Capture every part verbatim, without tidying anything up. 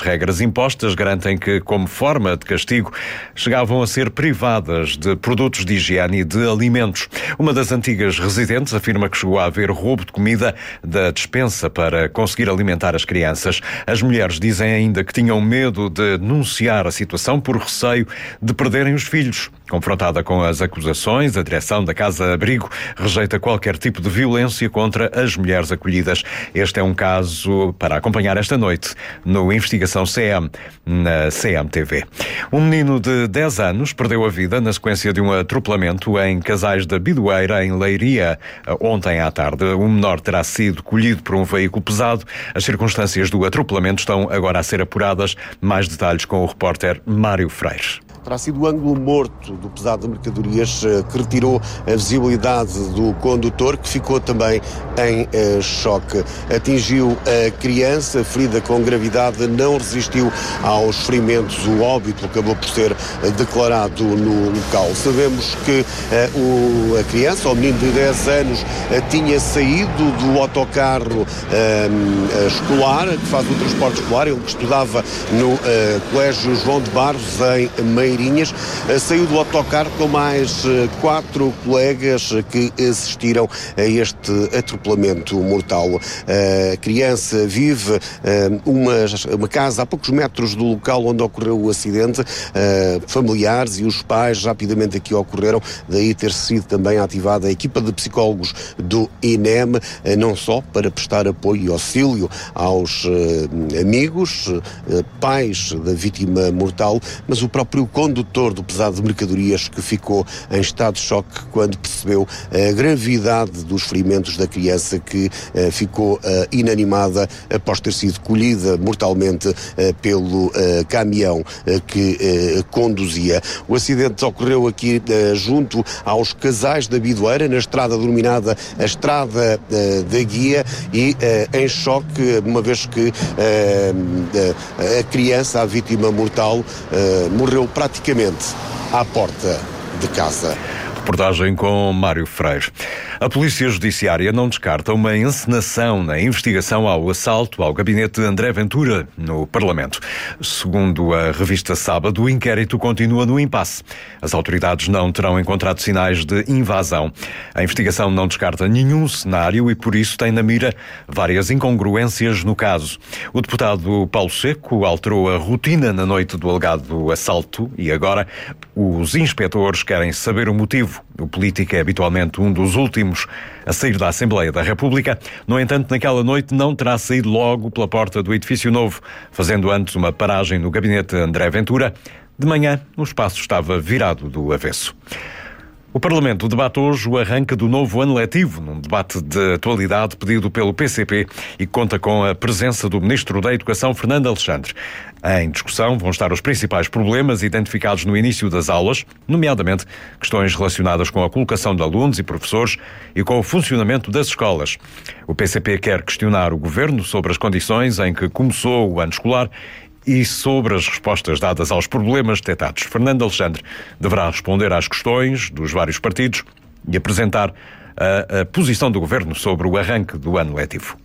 regras impostas garantem que, como forma de castigo, chegavam a ser privadas de produtos de higiene e de alimentos. Uma das antigas residentes afirma que chegou a haver roubo de comida da despensa para conseguir alimentar as crianças. As mulheres dizem ainda que tinham medo de denunciar a situação por receio de perderem os filhos. Confrontada com as acusações, a direção da Casa-Abrigo rejeita qualquer tipo de violência contra as mulheres acolhidas. Este é um caso para acompanhar esta noite no Investigação C M, na C M T V. Um menino de dez anos perdeu a vida na sequência de um atropelamento em Casais da Bidoeira, em Leiria, ontem à tarde. O menor terá sido colhido por um veículo pesado. As circunstâncias do atropelamento estão agora a ser apuradas. Mais detalhes com o repórter Mário Freire. Terá sido o ângulo morto do pesado de mercadorias que retirou a visibilidade do condutor, que ficou também em eh, choque. Atingiu a criança, ferida com gravidade, não resistiu aos ferimentos. O óbito acabou por ser declarado no local. Sabemos que eh, o, a criança, o menino de dez anos, eh, tinha saído do autocarro eh, escolar, que faz o transporte escolar. Ele que estudava no eh, Colégio João de Barros, em Meio Saiu do autocarro com mais quatro colegas que assistiram a este atropelamento mortal. A criança vive uma, uma casa a poucos metros do local onde ocorreu o acidente. Familiares e os pais rapidamente aqui ocorreram, daí ter sido também ativada a equipa de psicólogos do I N E M, não só para prestar apoio e auxílio aos amigos, pais da vítima mortal, mas o próprio condutor do pesado de mercadorias, que ficou em estado de choque quando percebeu a gravidade dos ferimentos da criança, que uh, ficou uh, inanimada após ter sido colhida mortalmente uh, pelo uh, caminhão uh, que uh, conduzia. O acidente ocorreu aqui uh, junto aos Casais da Bidoeira, na estrada denominada a Estrada uh, da Guia, e uh, em choque, uma vez que uh, uh, a criança, a vítima mortal, uh, morreu praticamente à porta de casa. Reportagem com Mário Freire. A Polícia Judiciária não descarta uma encenação na investigação ao assalto ao gabinete de André Ventura no Parlamento. Segundo a revista Sábado, o inquérito continua no impasse. As autoridades não terão encontrado sinais de invasão. A investigação não descarta nenhum cenário e, por isso, tem na mira várias incongruências no caso. O deputado Paulo Seco alterou a rotina na noite do alegado assalto e agora os inspetores querem saber o motivo. O político é habitualmente um dos últimos a sair da Assembleia da República. No entanto, naquela noite não terá saído logo pela porta do edifício novo, fazendo antes uma paragem no gabinete de André Ventura. De manhã, o espaço estava virado do avesso. O Parlamento debate hoje o arranque do novo ano letivo, num debate de atualidade pedido pelo P C P e que conta com a presença do Ministro da Educação, Fernando Alexandre. Em discussão vão estar os principais problemas identificados no início das aulas, nomeadamente questões relacionadas com a colocação de alunos e professores e com o funcionamento das escolas. O P C P quer questionar o Governo sobre as condições em que começou o ano escolar e sobre as respostas dadas aos problemas detectados. Fernando Alexandre deverá responder às questões dos vários partidos e apresentar a, a posição do Governo sobre o arranque do ano letivo.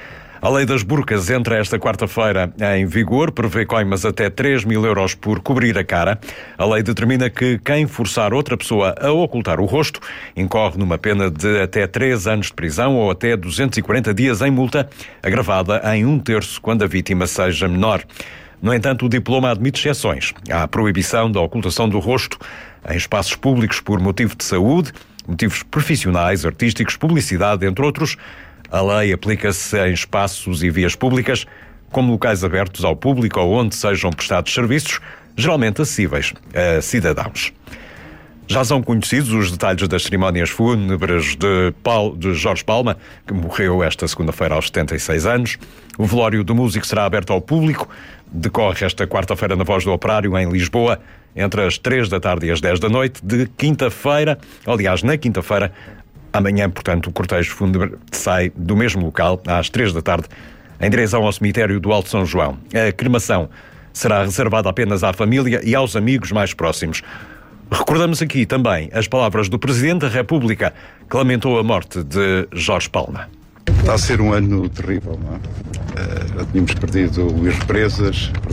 A lei das burcas entra esta quarta-feira em vigor, prevê coimas até três mil euros por cobrir a cara. A lei determina que quem forçar outra pessoa a ocultar o rosto incorre numa pena de até três anos de prisão ou até duzentos e quarenta dias em multa, agravada em um terço quando a vítima seja menor. No entanto, o diploma admite exceções. Há a proibição da ocultação do rosto em espaços públicos por motivo de saúde, motivos profissionais, artísticos, publicidade, entre outros. A lei aplica-se em espaços e vias públicas, como locais abertos ao público ou onde sejam prestados serviços, geralmente acessíveis a cidadãos. Já são conhecidos os detalhes das cerimónias fúnebres de, Paulo, de Jorge Palma, que morreu esta segunda-feira aos setenta e seis anos. O velório do músico será aberto ao público. Decorre esta quarta-feira na Voz do Operário, em Lisboa, entre as três da tarde e as dez da noite, de quinta-feira, aliás, na quinta-feira, amanhã, portanto, o cortejo fúnebre sai do mesmo local, às três da tarde, em direção ao cemitério do Alto São João. A cremação será reservada apenas à família e aos amigos mais próximos. Recordamos aqui também as palavras do Presidente da República, que lamentou a morte de Jorge Palma. Está a ser um ano terrível, não é? Uh, tínhamos perdido o Luís Represas,